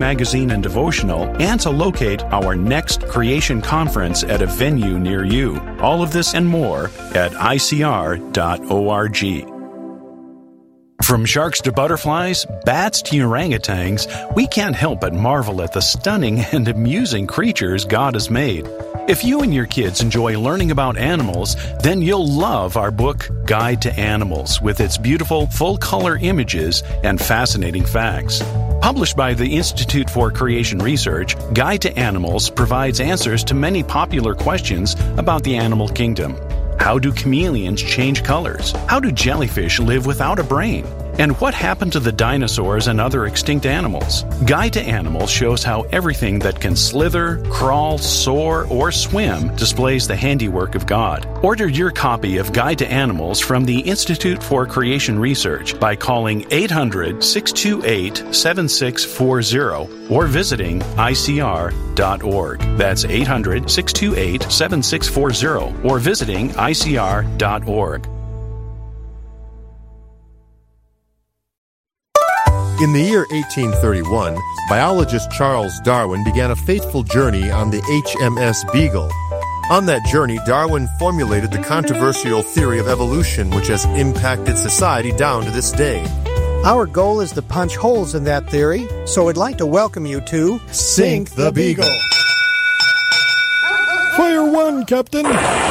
magazine and devotional, and to locate our next Creation Conference at a venue near you. All of this and more at icr.org. From sharks to butterflies, bats to orangutans, we can't help but marvel at the stunning and amusing creatures God has made. If you and your kids enjoy learning about animals, then you'll love our book, Guide to Animals, with its beautiful full-color images and fascinating facts. Published by the Institute for Creation Research, Guide to Animals provides answers to many popular questions about the animal kingdom. How do chameleons change colors? How do jellyfish live without a brain? And what happened to the dinosaurs and other extinct animals? Guide to Animals shows how everything that can slither, crawl, soar, or swim displays the handiwork of God. Order your copy of Guide to Animals from the Institute for Creation Research by calling 800-628-7640 or visiting icr.org. That's 800-628-7640 or visiting icr.org. In the year 1831, biologist Charles Darwin began a fateful journey on the HMS Beagle. On that journey, Darwin formulated the controversial theory of evolution, which has impacted society down to this day. Our goal is to punch holes in that theory, so I'd like to welcome you to Sink the Beagle. Fire one, Captain.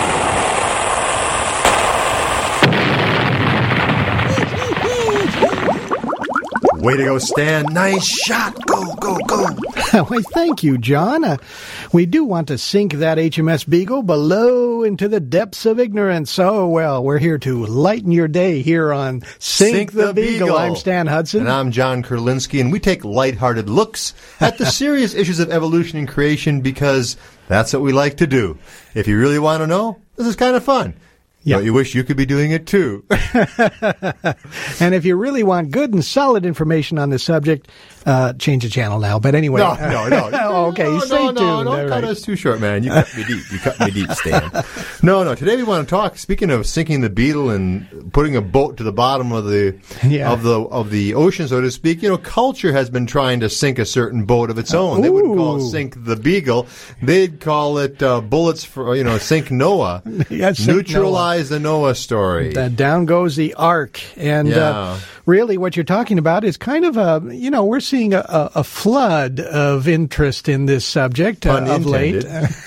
Way to go, Stan. Nice shot. Go, go, go. Well, thank you, John. We do want to sink that HMS Beagle below into the depths of ignorance. Oh, well, we're here to lighten your day here on Sink the Beagle. I'm Stan Hudson. And I'm John Kurlinski, and we take lighthearted looks at the serious issues of evolution and creation because that's what we like to do. If you really want to know, this is kind of fun. Yep. But you wish you could be doing it too. And if you really want good and solid information on this subject, change the channel now. But anyway. No. Okay, stay tuned. Don't cut us too short, man. You cut me deep. You cut me deep, Stan. No. Today we want to talk, speaking of sinking the Beetle and putting a boat to the bottom of the ocean, so to speak, culture has been trying to sink a certain boat of its own. They wouldn't call it Sink the Beagle. They'd call it bullets for, Sink Noah. Neutralize the Noah story. Down goes the ark. And really what you're talking about is kind of we're seeing a flood of interest in this subject of late.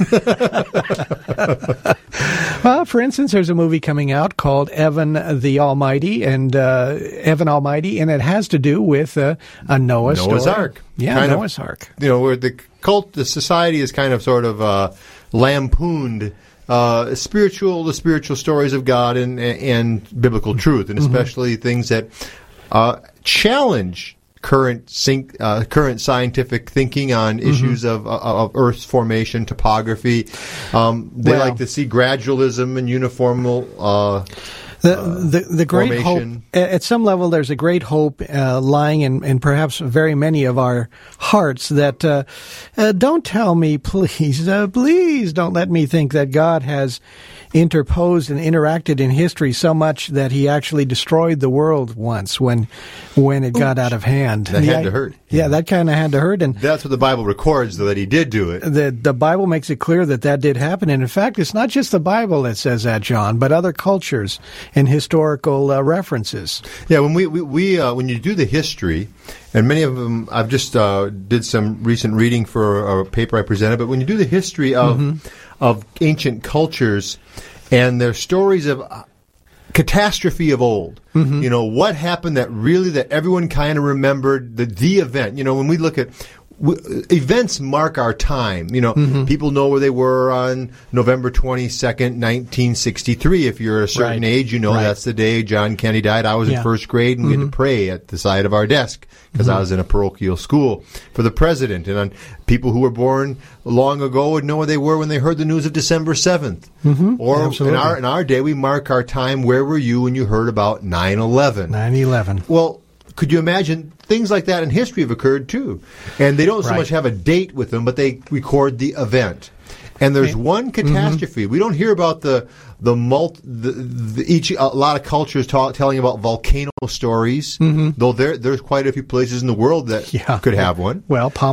Well, for instance, there's a movie coming out called Evan the Almighty, and Evan Almighty, and it has to do with a Noah's Ark. Yeah, Noah's Ark. Where the society is kind of sort of lampooned the spiritual stories of God and biblical truth, and especially things that challenge current scientific thinking on issues of Earth's formation, topography. They like to see gradualism and uniformal. The great formation. Hope, at some level, there's a great hope lying in perhaps very many of our hearts that don't tell me, please don't let me think that God has interposed and interacted in history so much that he actually destroyed the world once when it got out of hand. That had to hurt. Yeah, that kind of had to hurt. And that's what the Bible records, though, that he did do it. The Bible makes it clear that did happen. And in fact, it's not just the Bible that says that, John, but other cultures and historical references. Yeah, when when you do the history, and many of them, I've just did some recent reading for a paper I presented, but when you do the history of ancient cultures and their stories of catastrophe of old, what happened that everyone kind of remembered, the event. When we look at events mark our time. People know where they were on November 22nd, 1963. If you're a certain age, that's the day John Kennedy died. I was in first grade, and we had to pray at the side of our desk because I was in a parochial school for the president. And people who were born long ago would know where they were when they heard the news of December 7th. Or in our day, we mark our time. Where were you when you heard about 9/11? 9/11. Well, could you imagine things like that in history have occurred too? And they don't so much have a date with them, but they record the event. And there's one catastrophe. We don't hear about a lot of cultures telling about volcano stories, though there's quite a few places in the world that could have one. Well,